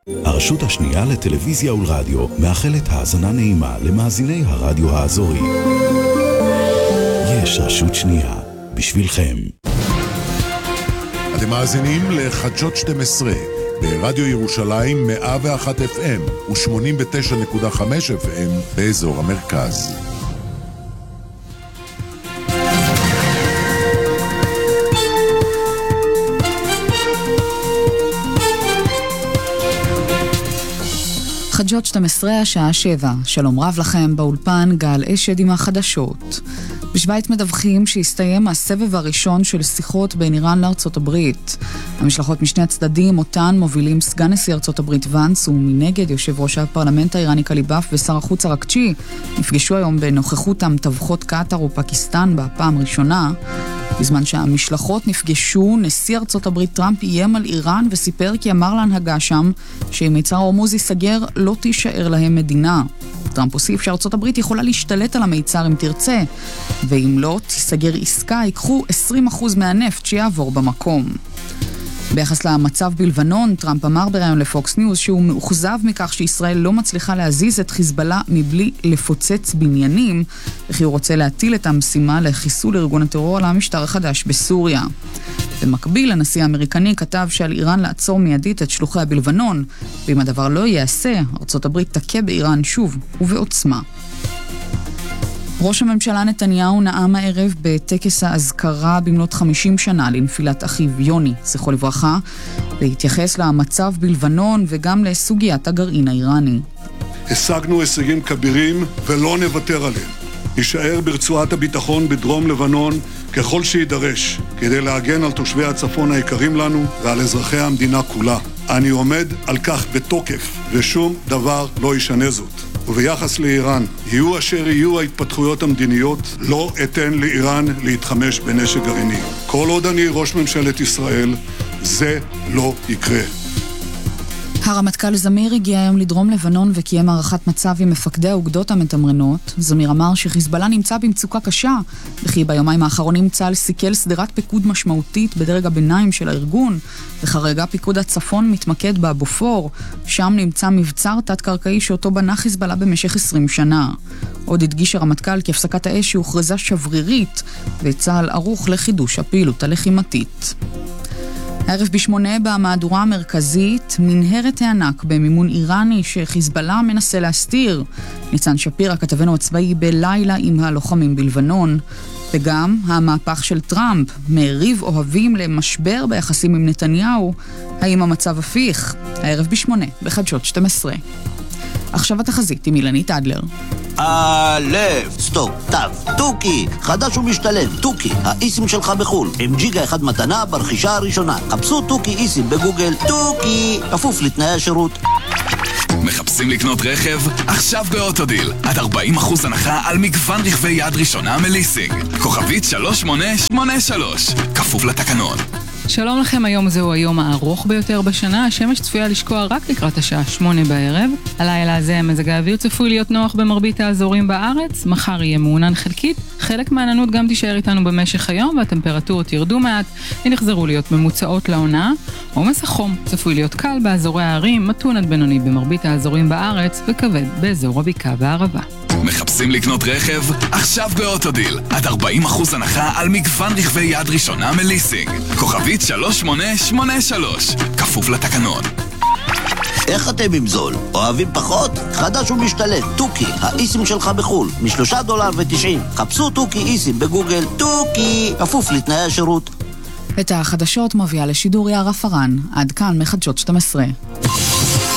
הרשות השנייה לטלוויזיה ולרדיו מאחלת האזנה נעימה למאזיני הרדיו האזורי. יש רשות שנייה בשבילכם. אתם מאזינים לחדשות 12 ברדיו ירושלים 101 FM ו-89.5 FM באזור המרכז. חדשות 12 השעה 7. שלום רב לכם, באולפן גל אשד עם החדשות. בשוויץ מדווחים שהסתיים הסבב הראשון של שיחות בין איראן לארצות הברית. המשלחות משני הצדדים, אותן מובילים סגן נשיא ארצות הברית ונס ומנגד יושב ראש הפרלמנט האיראני קליבאף ושר החוץ ארקצ'י, נפגשו היום בנוכחות המתווכות קטר ופקיסטן בפעם ראשונה. בזמן שהמשלחות נפגשו, נשיא ארצות הברית טראמפ איים על איראן וסיפר כי אמר להנהגה שם שאם מצר הורמוז ייסגר לא תישאר להם מדינה. טראמפ הוסיף שארצות הברית יכולה להשתלט על המיצר אם תרצה, ואם לא תיסגר עסקה ייקחו 20% מהנפט שיעבור במקום. ביחס למצב בלבנון, טראמפ אמר בראיון לפוקס ניוז שהוא מאוכזב מכך שישראל לא מצליחה להזיז את חיזבאללה מבלי לפוצץ בניינים, וכי הוא רוצה להטיל את המשימה לחיסול ארגון הטרור על המשטר החדש בסוריה. במקביל, הנשיא האמריקני כתב שעל איראן לעצור מיידית את שלוחיה בלבנון, ואם הדבר לא ייעשה, ארצות הברית תכה באיראן שוב ובעוצמה. ראש הממשלה נתניהו נאם הערב בטקס האזכרה במלאת 50 שנה לנפילת אחיו יוני, זכרו לברכה, והתייחס למצב בלבנון וגם לסוגיית הגרעין האיראני. השגנו הישגים כבירים ולא נוותר עליהם. נשאר ברצועת הביטחון בדרום לבנון ככל שידרש, כדי להגן על תושבי הצפון היקרים לנו ועל אזרחי המדינה כולה. אני עומד על כך בתוקף, ושום דבר לא ישנה זאת. וביחס לאיראן, יהיו אשר יהיו ההתפתחויות המדיניות, לא אתן לאיראן להתחמש בנשק גרעיני. כל עוד אני ראש ממשלת ישראל, זה לא יקרה. הרמטכ"ל זמיר הגיע היום לדרום לבנון וקיים הערכת מצב עם מפקדי האוגדות המתמרנות. זמיר אמר שחיזבאללה נמצא במצוקה קשה, וכי ביומיים האחרונים צה"ל סיכל סדרת פיקוד משמעותית בדרג הביניים של הארגון, וכרגע פיקוד הצפון מתמקד באבופור, שם נמצא מבצר תת-קרקעי שאותו בנה חיזבאללה במשך 20 שנה. עוד הדגיש הרמטכ"ל כי הפסקת האש שהוכרזה שברירית, וצה"ל ערוך לחידוש הפעילות הלחימתית. הערב ב8 במהדורה המרכזית, מנהרת הענק במימון איראני שחיזבאללה מנסה להסתיר. ניצן שפירא, כתבנו הצבאי בלילה עם הלוחמים בלבנון. וגם המהפך של טראמפ, מריב אוהבים למשבר ביחסים עם נתניהו. האם המצב הפיך? הערב ב8 בחדשות 12. עכשיו התחזית עם אילנית אדלר. סטופ, תו, טוקי, חדש ומשתלם, טוקי, האיסים שלך בחול, עם ג'יגה אחד מתנה ברכישה הראשונה. חפשו טוקי איסים בגוגל, טוקי, כפוף לתנאי השירות. מחפשים לקנות רכב? עכשיו באוטודיל, עד 40% הנחה על מגוון רכבי יד ראשונה מליסינג. כוכבית 3883, כפוף לתקנון. שלום לכם, היום זהו היום הארוך ביותר בשנה. השמש צפויה לשקוע רק לקראת השעה 8 בערב. הלילה הזה מזג האוויר צפוי להיות נוח במרבית האזורים בארץ. מחר יהיה מעונן חלקית. חלק מהעננות גם תישאר איתנו במשך היום, והטמפרטורות ירדו מעט, הן יחזרו להיות ממוצעות לעונה. עומס החום צפוי להיות קל באזורי הערים, מתון עד בינוני במרבית האזורים בארץ, וכבד באזור הבקעה והערבה. מחפשים לקנות רכב? עכשיו באוטודיל, עד 40% הנחה על מגוון רכבי יד ראשונה מליסינג. כוכבית 3883, כפוף לתקנון. איך אתם עם זול? אוהבים פחות? חדש ומשתלם, טוקי, האיסים שלך בחול, $3.90. חפשו טוקי איסים בגוגל, טוקי, כפוף לתנאי השירות. את החדשות מביאה לשידור יערה פרן. עד כאן מחדשות 12.